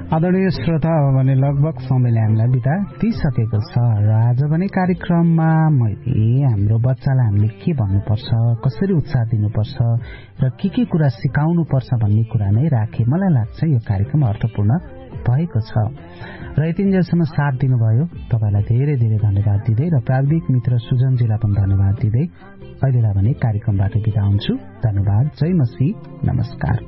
आदरणीय श्रोता, अब भने लगभग समयले हामीलाई बिदा दिइसकेको छ र आज भने कार्यक्रममा मैले हाम्रो बच्चालाई हामीले के भन्नुपर्छ, कसरी उत्साह दिनुपर्छ र के कुरा सिकाउनुपर्छ भन्ने कुरा नै राखे। मलाई लाग्छ यो कार्यक्रम अर्थपूर्ण भएको छ र यतिन्जेलसम्म साथ दिनुभयो तपाईलाई धेरै धेरै धन्यवाद दिँदै र प्राविधिक मित्र सुजनजीलाई पनि धन्यवाद दिँदै अहिलेलाई भने कार्यक्रमबाट बिदा हुन्छु। धन्यवाद। जय मसी। नमस्कार।